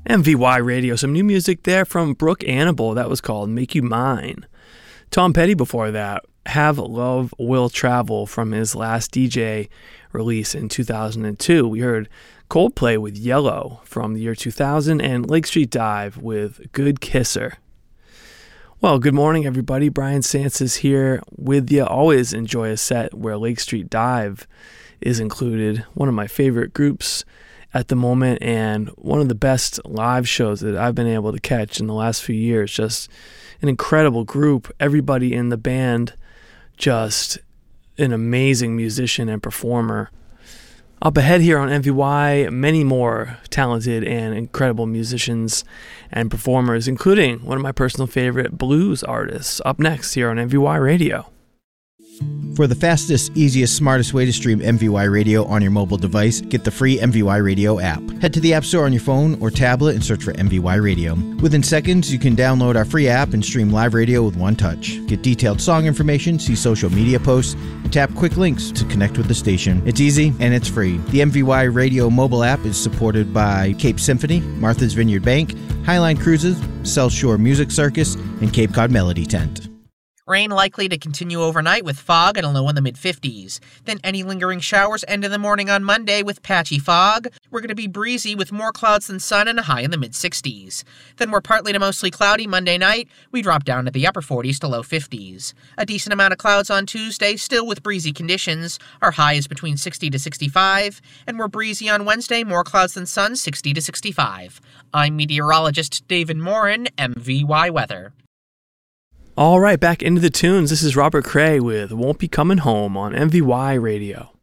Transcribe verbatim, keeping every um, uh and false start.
M V Y Radio, some new music there from Brooke Annable. That was called Make You Mine. Tom Petty before that, Have Love Will Travel from his last D J release in two thousand two. We heard Coldplay with Yellow from the year two thousand and Lake Street Dive with Good Kisser. Well, good morning, everybody. Brian Sances here with you. Always enjoy a set where Lake Street Dive is included. One of my favorite groups at the moment and one of the best live shows that I've been able to catch in the last few years. Just an incredible group. Everybody in the band, just an amazing musician and performer. Up ahead here on M V Y, many more talented and incredible musicians and performers, including one of my personal favorite blues artists, up next here on M V Y Radio. For the fastest, easiest, smartest way to stream M V Y Radio on your mobile device, get the free M V Y Radio app. Head to the App Store on your phone or tablet and search for M V Y Radio. Within seconds, you can download our free app and stream live radio with one touch. Get detailed song information, see social media posts, and tap quick links to connect with the station. It's easy and it's free. The M V Y Radio mobile app is supported by Cape Symphony, Martha's Vineyard Bank, Highline Cruises, South Shore Music Circus, and Cape Cod Melody Tent. Rain likely to continue overnight with fog and a low in the mid-fifties. Then any lingering showers end in the morning on Monday with patchy fog. We're going to be breezy with more clouds than sun and a high in the mid-sixties. Then we're partly to mostly cloudy Monday night. We drop down to the upper forties to low fifties. A decent amount of clouds on Tuesday, still with breezy conditions. Our high is between sixty to sixty-five. And we're breezy on Wednesday, more clouds than sun, sixty to sixty-five. I'm meteorologist David Morin, M V Y Weather. All right, back into the tunes. This is Robert Cray with Won't Be Coming Home on M V Y Radio.